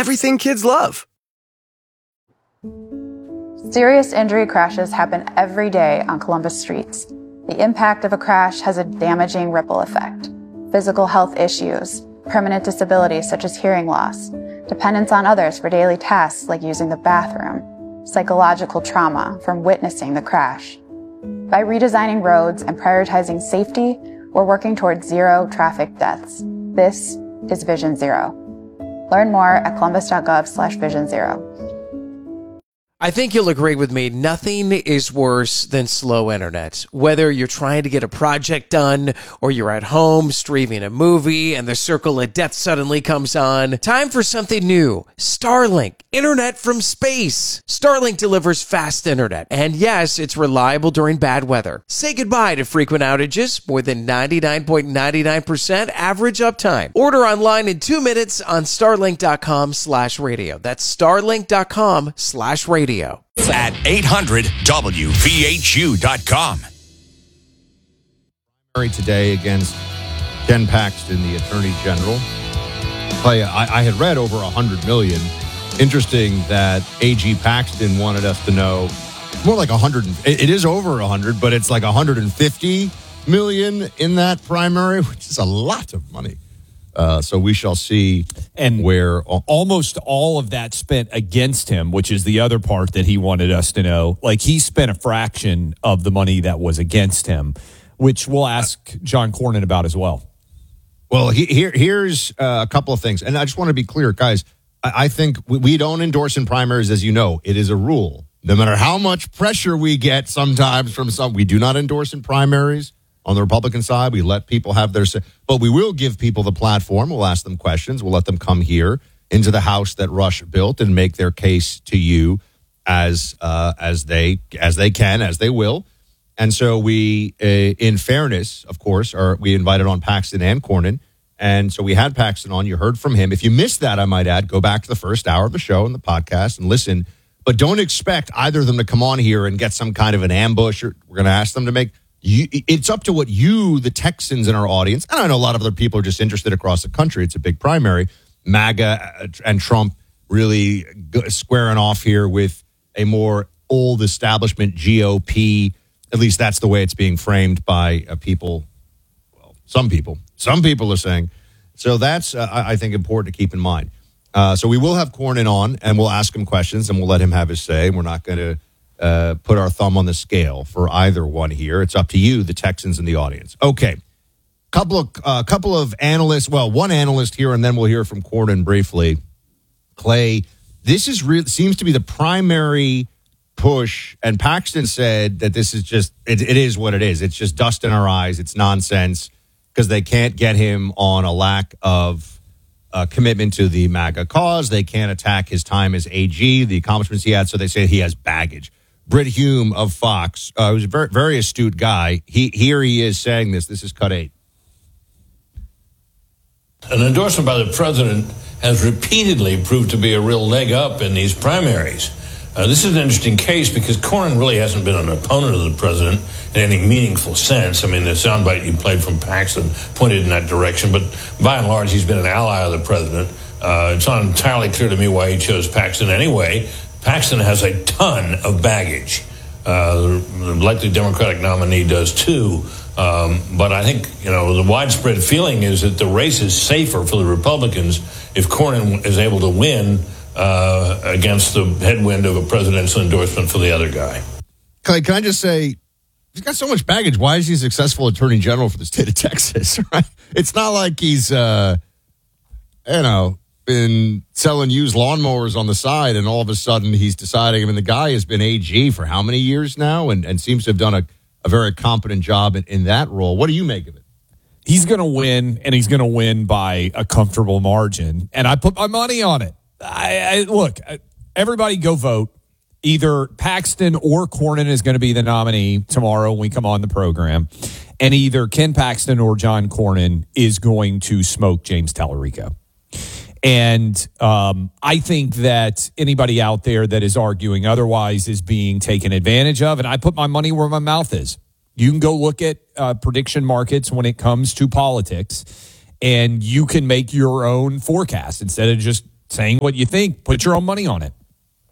Everything kids love. Serious injury crashes happen every day on Columbus streets. The impact of a crash has a damaging ripple effect. Physical health issues, permanent disabilities such as hearing loss, dependence on others for daily tasks like using the bathroom, psychological trauma from witnessing the crash. By redesigning roads and prioritizing safety, we're working towards zero traffic deaths. This is Vision Zero. Learn more at columbus.gov/Vision Zero. I think you'll agree with me, nothing is worse than slow internet. Whether you're trying to get a project done or you're at home streaming a movie and the circle of death suddenly comes on, time for something new. Starlink, internet from space. Starlink delivers fast internet, and yes, it's reliable during bad weather. Say goodbye to frequent outages, more than 99.99% average uptime. Order online in 2 minutes on starlink.com/radio. That's starlink.com/radio. At 800WVHU.com. Today against Ken Paxton, the Attorney General. I had read over 100 million. Interesting that AG Paxton wanted us to know more like 100. It is over 100, but it's like 150 million in that primary, which is a lot of money. So we shall see, and where almost all of that spent against him, which is the other part that he wanted us to know. Like, he spent a fraction of the money that was against him, which we'll ask John Cornyn about as well. Well, here's a couple of things, and I just want to be clear, guys. I think we don't endorse in primaries, as you know. It is a rule. No matter how much pressure we get sometimes from some, we do not endorse in primaries. On the Republican side, we let people have their say, but we will give people the platform. We'll ask them questions. We'll let them come here into the house that Rush built and make their case to you as they can, as they will. And so we, in fairness, of course, we invited on Paxton and Cornyn. And so we had Paxton on. You heard from him. If you missed that, I might add, go back to the first hour of the show and the podcast and listen. But don't expect either of them to come on here and get some kind of an ambush. We're going to ask them to make. It's up to what the Texans in our audience, and I know a lot of other people are just interested across the country. It's a big primary. MAGA and Trump really squaring off here with a more old establishment GOP. At least that's the way it's being framed by people. Well, some people are saying. So that's, I think, important to keep in mind. So we will have Cornyn on, and we'll ask him questions, and we'll let him have his say. We're not going to put our thumb on the scale for either one here. It's up to you, the Texans in the audience. Okay. Couple of analysts. Well, one analyst here, and then we'll hear from Cornyn briefly. Clay, this seems to be the primary push, and Paxton said that this is just, it is what it is. It's just dust in our eyes. It's nonsense because they can't get him on a lack of commitment to the MAGA cause. They can't attack his time as AG, the accomplishments he had, so they say he has baggage. Brit Hume of Fox, who's a very, very astute guy, here he is saying this. This is cut 8. An endorsement by the president has repeatedly proved to be a real leg up in these primaries. This is an interesting case because Cornyn really hasn't been an opponent of the president in any meaningful sense. I mean, the soundbite you played from Paxton pointed in that direction, but by and large, he's been an ally of the president. It's not entirely clear to me why he chose Paxton anyway. Paxton has a ton of baggage. The likely Democratic nominee does too. But I think, the widespread feeling is that the race is safer for the Republicans if Cornyn is able to win against the headwind of a presidential endorsement for the other guy. Can I just say, he's got so much baggage. Why is he a successful attorney general for the state of Texas? Right? It's not like he's, been selling used lawnmowers on the side, and all of a sudden he's deciding. I mean, the guy has been AG for how many years now, and seems to have done a very competent job in that role. What do you make of it? He's going to win, and he's going to win by a comfortable margin, and I put my money on it. Look, everybody go vote. Either Paxton or Cornyn is going to be the nominee tomorrow when we come on the program, and either Ken Paxton or John Cornyn is going to smoke James Tallarico. And I think that anybody out there that is arguing otherwise is being taken advantage of, and I put my money where my mouth is. You can go look at prediction markets when it comes to politics, and you can make your own forecast instead of just saying what you think. Put your own money on it.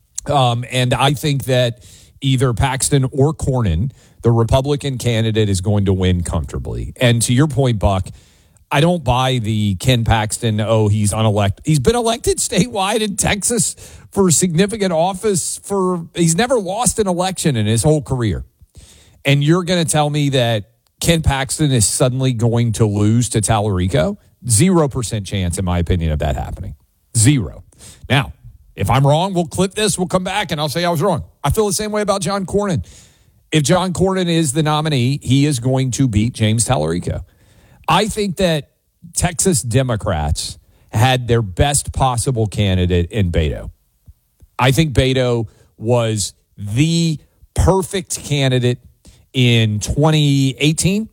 And I think that either Paxton or Cornyn, the Republican candidate, is going to win comfortably. And to your point, Buck, I don't buy the Ken Paxton, he's unelected. He's been elected statewide in Texas for significant office he's never lost an election in his whole career. And you're going to tell me that Ken Paxton is suddenly going to lose to Tallarico? 0% chance, in my opinion, of that happening. 0. Now, if I'm wrong, we'll clip this, we'll come back, and I'll say I was wrong. I feel the same way about John Cornyn. If John Cornyn is the nominee, he is going to beat James Tallarico. I think that Texas Democrats had their best possible candidate in Beto. I think Beto was the perfect candidate in 2018.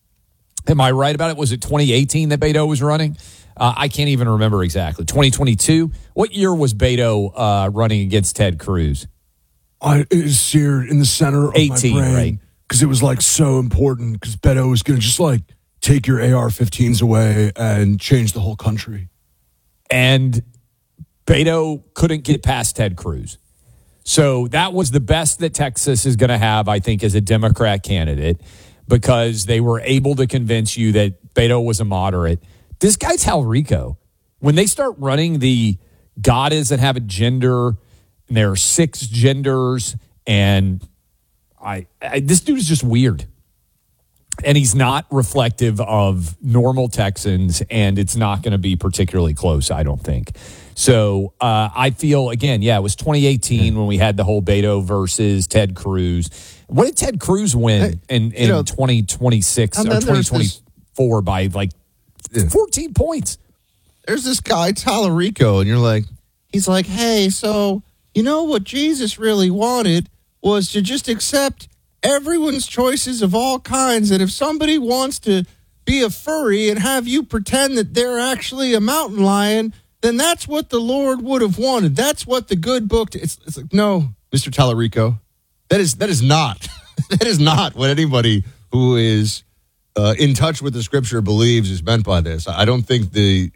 Am I right about it? Was it 2018 that Beto was running? I can't even remember exactly. 2022? What year was Beto running against Ted Cruz? It is seared in the center of 18, my brain. right? Because it was like so important because Beto was going to just like take your AR-15s away and change the whole country. And Beto couldn't get past Ted Cruz. So that was the best that Texas is going to have, I think, as a Democrat candidate because they were able to convince you that Beto was a moderate. This guy Tallarico, when they start running the God doesn't have a gender, and there are 6 genders, and this dude is just weird. And he's not reflective of normal Texans, and it's not going to be particularly close, I don't think. So I feel, again, it was 2018 when we had the whole Beto versus Ted Cruz. What did Ted Cruz win in 2026 or 2024 by like 14 points? There's this guy, Tallarico, and you're like, he's like, hey, so you know what Jesus really wanted was to just accept everyone's choices of all kinds. And if somebody wants to be a furry and have you pretend that they're actually a mountain lion, then that's what the Lord would have wanted. That's what the good book. It's like, no, Mr. Tallarico, that is not that is not what anybody who is in touch with the Scripture believes is meant by this. I don't think the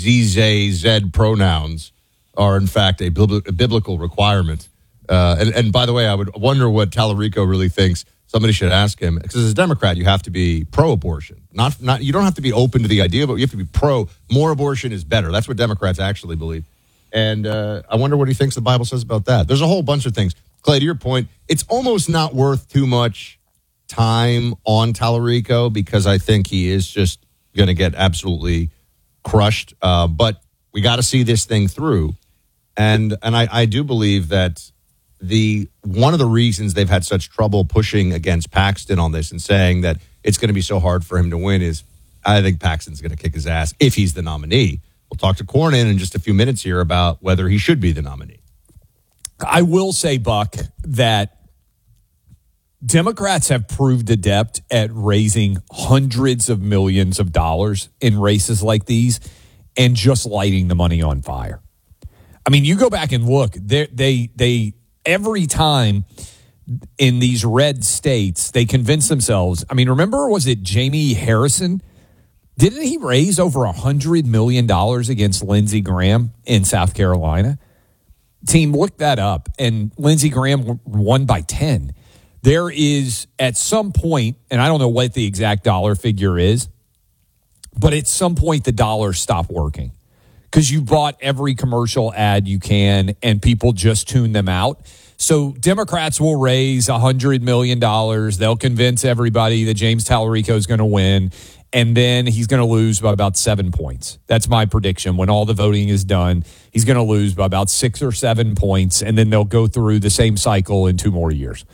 Z pronouns are in fact a biblical requirement. And by the way, I would wonder what Tallarico really thinks. Somebody should ask him, because as a Democrat, you have to be pro-abortion. Not you don't have to be open to the idea, but you have to be pro. More abortion is better. That's what Democrats actually believe. And I wonder what he thinks the Bible says about that. There's a whole bunch of things. Clay, to your point, it's almost not worth too much time on Tallarico because I think he is just going to get absolutely crushed. But we got to see this thing through. And I do believe that one of the reasons they've had such trouble pushing against Paxton on this and saying that it's going to be so hard for him to win is I think Paxton's going to kick his ass if he's the nominee. We'll talk to Cornyn in just a few minutes here about whether he should be the nominee. I will say, Buck, that Democrats have proved adept at raising hundreds of millions of dollars in races like these and just lighting the money on fire. I mean, you go back and look, they every time in these red states, they convince themselves. I mean, remember, was it Jamie Harrison? Didn't he raise over $100 million against Lindsey Graham in South Carolina? Team, look that up. And Lindsey Graham won by 10. There is, at some point, and I don't know what the exact dollar figure is, but at some point the dollars stop working because you bought every commercial ad you can and people just tune them out. So Democrats will raise $100 million. They'll convince everybody that James Tallarico is going to win, and then he's going to lose by about 7 points. That's my prediction. When all the voting is done, he's going to lose by about 6 or 7 points, and then they'll go through the same cycle in 2 more years.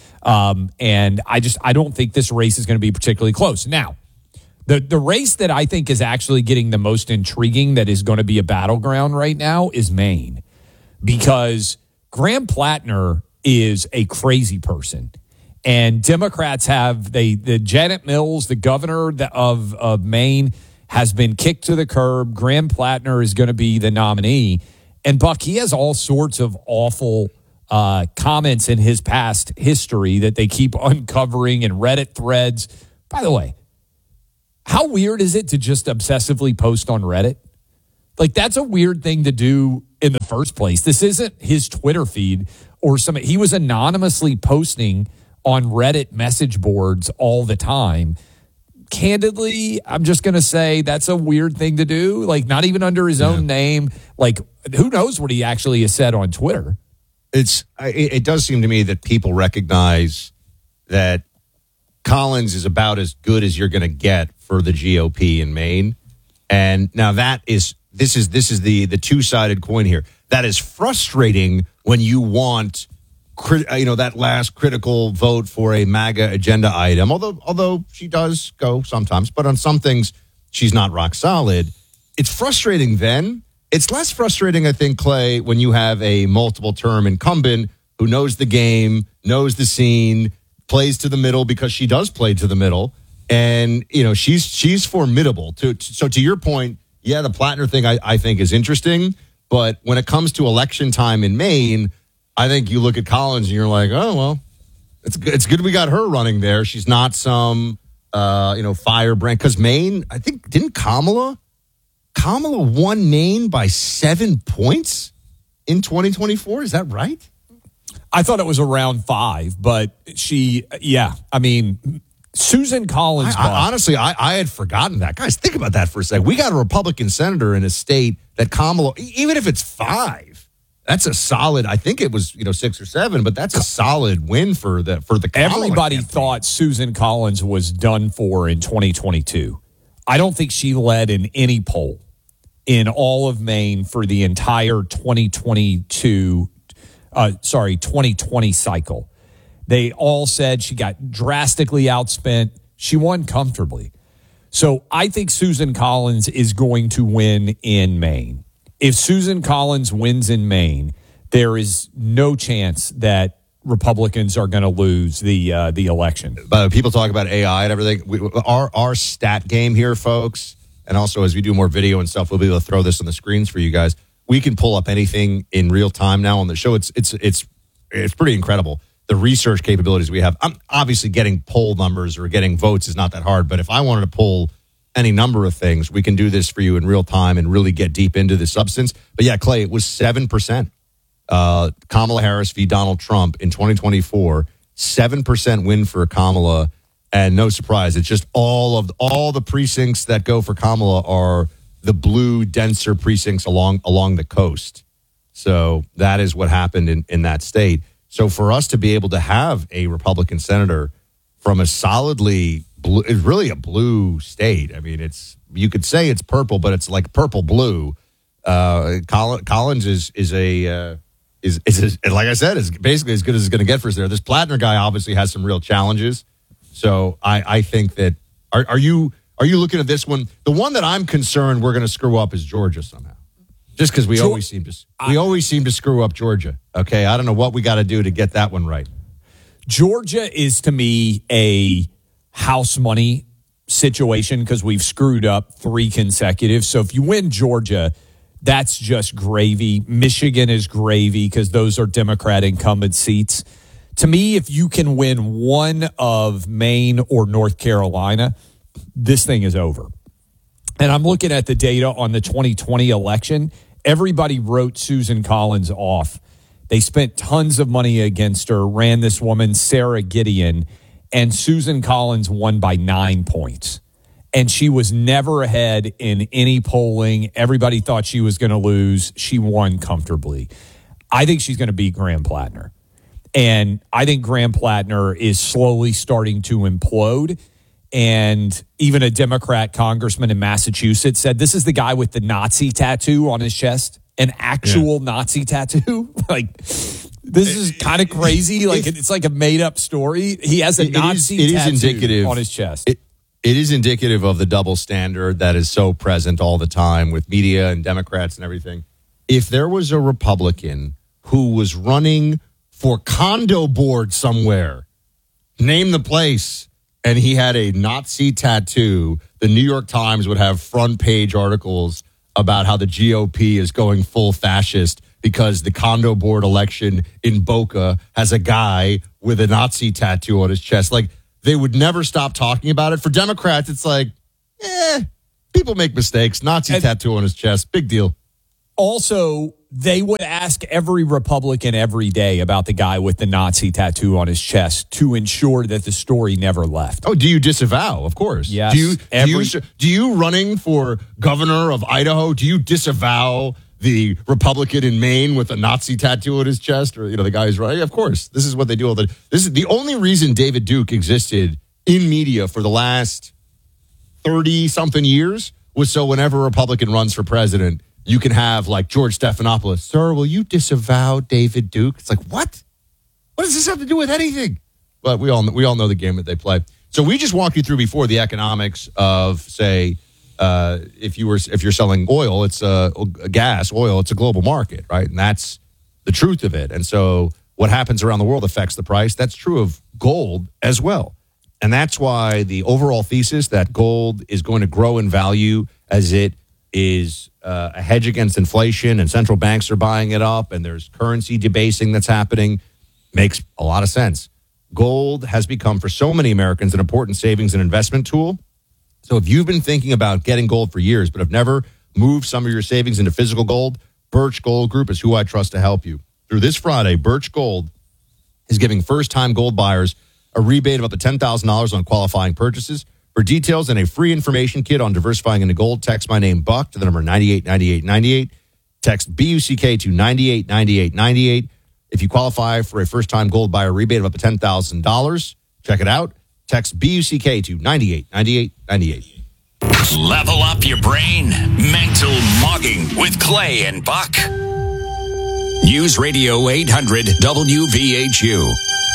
And I don't think this race is going to be particularly close. Now, the race that I think is actually getting the most intriguing that is going to be a battleground right now is Maine, because Graham Plattner is a crazy person. And Democrats have the Janet Mills, the governor of Maine, has been kicked to the curb. Graham Plattner is going to be the nominee. And Buck, he has all sorts of awful comments in his past history that they keep uncovering in Reddit threads. By the way, how weird is it to just obsessively post on Reddit? Like, that's a weird thing to do in the first place. This isn't his Twitter feed or something. He was anonymously posting on Reddit message boards all the time. Candidly, I'm just going to say that's a weird thing to do. Like, not even under his own name. Like, who knows what he actually has said on Twitter? It does seem to me that people recognize that Collins is about as good as you're going to get for the GOP in Maine. And now this is the two-sided coin here. That is frustrating when you want that last critical vote for a MAGA agenda item, although she does go sometimes, but on some things she's not rock solid. It's frustrating then. It's less frustrating, I think, Clay, when you have a multiple-term incumbent who knows the game, knows the scene, plays to the middle because she does play to the middle, and she's formidable. So to your point, yeah, the Plattner thing I think is interesting, but when it comes to election time in Maine, I think you look at Collins and you're like, oh, well, it's good we got her running there. She's not some, firebrand. Because Maine, I think, didn't Kamala won Maine by 7 points in 2024? Is that right? I thought it was around 5, but Susan Collins. Honestly, I had forgotten that. Guys, think about that for a second. We got a Republican senator in a state that Kamala, even if it's 5, that's a solid. I think it was 6 or 7, but that's a solid win for the Kamala Everybody campaign. thought Susan Collins was done for in 2022. I don't think she led in any poll in all of Maine for the entire 2020 cycle. They all said she got drastically outspent. She won comfortably. So I think Susan Collins is going to win in Maine. If Susan Collins wins in Maine, there is no chance that Republicans are going to lose the election. But people talk about AI and everything. Our stat game here, folks, and also as we do more video and stuff, we'll be able to throw this on the screens for you guys. We can pull up anything in real time now on the show. It's pretty incredible. The research capabilities we have. I'm obviously getting poll numbers or getting votes is not that hard, but if I wanted to pull any number of things, we can do this for you in real time and really get deep into the substance. But yeah, Clay, it was 7%. Kamala Harris v. Donald Trump in 2024, 7% win for Kamala. And no surprise, it's just all the precincts that go for Kamala are the blue, denser precincts along the coast. So that is what happened in that state. So for us to be able to have a Republican senator from a solidly blue, it's really a blue state. I mean, you could say it's purple, but it's like purple blue. Collins is like I said, is basically as good as it's going to get for us there. This Plattner guy obviously has some real challenges. So I think that are you looking at this one? The one that I'm concerned we're going to screw up is Georgia somehow. Just because we always seem to screw up Georgia. Okay, I don't know what we got to do to get that one right. Georgia is to me a house money situation because we've screwed up 3 consecutive. So if you win Georgia, that's just gravy. Michigan is gravy because those are Democrat incumbent seats. To me, if you can win one of Maine or North Carolina, this thing is over. And I'm looking at the data on the 2020 election. Everybody wrote Susan Collins off. They spent tons of money against her, ran this woman, Sarah Gideon, and Susan Collins won by 9 points. And she was never ahead in any polling. Everybody thought she was going to lose. She won comfortably. I think she's going to beat Graham Plattner. And I think Graham Plattner is slowly starting to implode. And even a Democrat congressman in Massachusetts said, this is the guy with the Nazi tattoo on his chest, an actual Nazi tattoo. Like, this is kind of crazy. Like, it's like a made-up story. He has a Nazi tattoo on his chest. It is indicative of the double standard that is so present all the time with media and Democrats and everything. If there was a Republican who was running for condo board somewhere, name the place, and he had a Nazi tattoo, the New York Times would have front page articles about how the GOP is going full fascist because the condo board election in Boca has a guy with a Nazi tattoo on his chest. Like, they would never stop talking about it. For Democrats, it's like, People make mistakes. Nazi tattoo on his chest. Big deal. Also, they would ask every Republican every day about the guy with the Nazi tattoo on his chest to ensure that the story never left. Oh, do you disavow? Of course. Yes. Do you running for governor of Idaho, do you disavow the Republican in Maine with a Nazi tattoo on his chest? Or, the guy who's right? Of course. This is what they do all the time. This is the only reason David Duke existed in media for the last 30-something years was so whenever a Republican runs for president, you can have like George Stephanopoulos. Sir, will you disavow David Duke? It's like, what? What does this have to do with anything? But we all know the game that they play. So we just walked you through before the economics of, say, if you're selling oil, it's gas, oil, it's a global market, right? And that's the truth of it. And so what happens around the world affects the price. That's true of gold as well. And that's why the overall thesis that gold is going to grow in value as it is a hedge against inflation and central banks are buying it up and there's currency debasing that's happening makes a lot of sense. Gold has become, for so many Americans, an important savings and investment tool. So if you've been thinking about getting gold for years but have never moved some of your savings into physical gold, Birch Gold Group is who I trust to help you. Through this Friday, Birch Gold is giving first-time gold buyers a rebate of up to $10,000 on qualifying purchases. For details and a free information kit on diversifying into gold, text my name, Buck, to the number 989898. Text BUCK to 989898. If you qualify for a first-time gold buyer rebate of up to $10,000, check it out. Text BUCK to 989898. Level up your brain. Mental Mogging with Clay and Buck. News Radio 800 WVHU.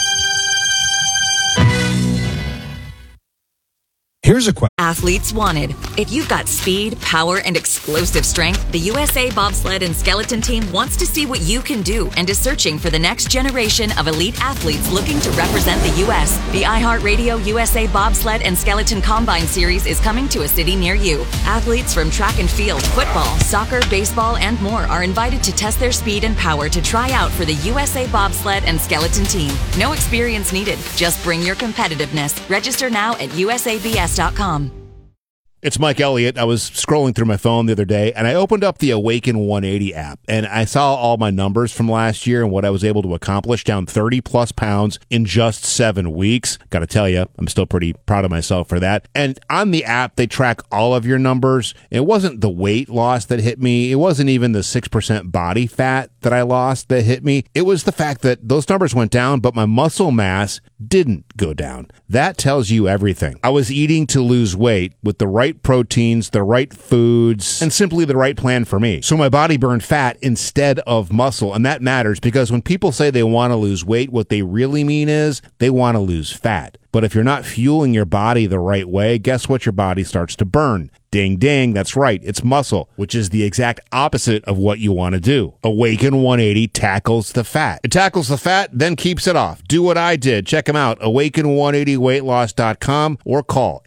Here's a question. Athletes wanted. If you've got speed, power, and explosive strength, the USA Bobsled and Skeleton Team wants to see what you can do and is searching for the next generation of elite athletes looking to represent the U.S. The iHeartRadio USA Bobsled and Skeleton Combine Series is coming to a city near you. Athletes from track and field, football, soccer, baseball, and more are invited to test their speed and power to try out for the USA Bobsled and Skeleton Team. No experience needed. Just bring your competitiveness. Register now at usabs.com. It's Mike Elliott. I was scrolling through my phone the other day, and I opened up the Awaken 180 app, and I saw all my numbers from last year and what I was able to accomplish, down 30-plus pounds in just 7 weeks. Got to tell you, I'm still pretty proud of myself for that. And on the app, they track all of your numbers. It wasn't the weight loss that hit me. It wasn't even the 6% body fat that I lost that hit me. It was the fact that those numbers went down, but my muscle mass didn't go down. That tells you everything. I was eating to lose weight with the right proteins, the right foods, and simply the right plan for me. So my body burned fat instead of muscle, and that matters because when people say they want to lose weight, what they really mean is they want to lose fat. But if you're not fueling your body the right way, guess what? Your body starts to burn. Ding, ding. That's right. It's muscle, which is the exact opposite of what you want to do. Awaken 180 tackles the fat. It tackles the fat, then keeps it off. Do what I did. Check them out. Awaken180weightloss.com or call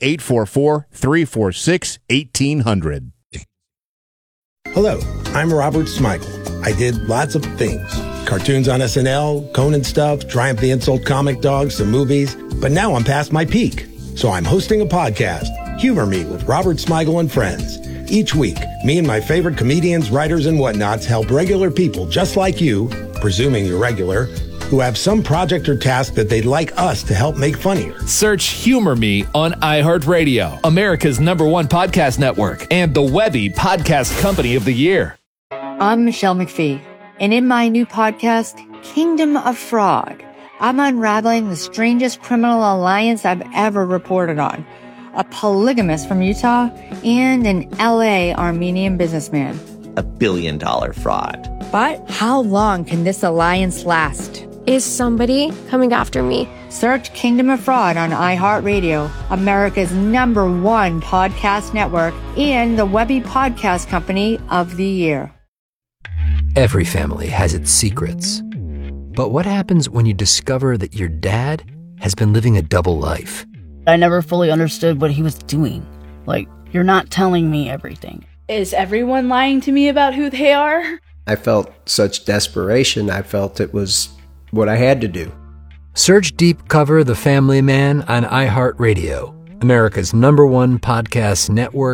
844-346-1800. Hello, I'm Robert Smigel. I did lots of things. Cartoons on SNL, Conan stuff, Triumph the Insult Comic Dog, some movies. But now I'm past my peak. So I'm hosting a podcast, Humor Me with Robert Smigel and Friends. Each week, me and my favorite comedians, writers, and whatnots help regular people just like you, presuming you're regular, who have some project or task that they'd like us to help make funnier. Search Humor Me on iHeartRadio, America's #1 podcast network, and the Webby Podcast Company of the Year. I'm Michelle McPhee, and in my new podcast, Kingdom of Fraud, I'm unraveling the strangest criminal alliance I've ever reported on. A polygamist from Utah and an LA Armenian businessman. $1 billion fraud. But how long can this alliance last? Is somebody coming after me? Search Kingdom of Fraud on iHeartRadio, America's #1 podcast network, and the Webby Podcast Company of the Year. Every family has its secrets. But what happens when you discover that your dad has been living a double life? I never fully understood what he was doing. Like, you're not telling me everything. Is everyone lying to me about who they are? I felt such desperation. I felt it was what I had to do. Search Deep Cover The Family Man on iHeartRadio, America's #1 podcast network,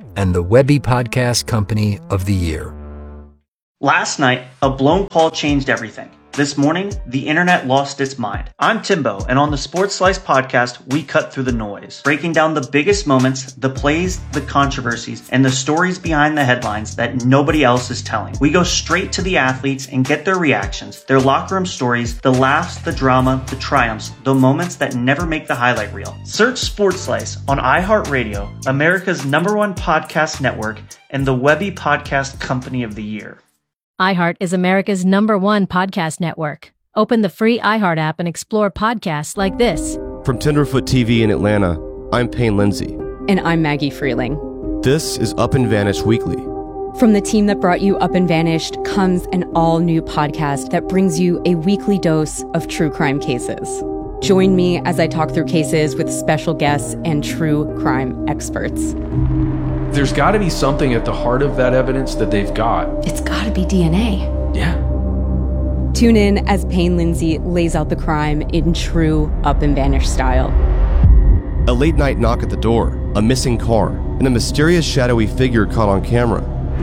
and the Webby Podcast Company of the Year. Last night, a blown call changed everything. This morning, the internet lost its mind. I'm Timbo, and on the Sports Slice podcast, we cut through the noise, breaking down the biggest moments, the plays, the controversies, and the stories behind the headlines that nobody else is telling. We go straight to the athletes and get their reactions, their locker room stories, the laughs, the drama, the triumphs, the moments that never make the highlight reel. Search Sports Slice on iHeartRadio, America's #1 podcast network, and the Webby Podcast Company of the Year. iHeart is America's #1 podcast network. Open the free iHeart app and explore podcasts like this. From Tenderfoot TV in Atlanta, I'm Payne Lindsay. And I'm Maggie Freeling. This is Up and Vanished Weekly. From the team that brought you Up and Vanished comes an all-new podcast that brings you a weekly dose of true crime cases. Join me as I talk through cases with special guests and true crime experts. There's got to be something at the heart of that evidence that they've got. It's got to be DNA. Yeah. Tune in as Payne Lindsay lays out the crime in true Up and Vanished style. A late-night knock at the door, a missing car, and a mysterious shadowy figure caught on camera.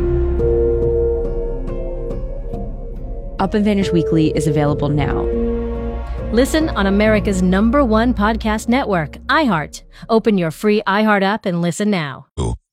Up and Vanished Weekly is available now. Listen on America's #1 podcast network, iHeart. Open your free iHeart app and listen now.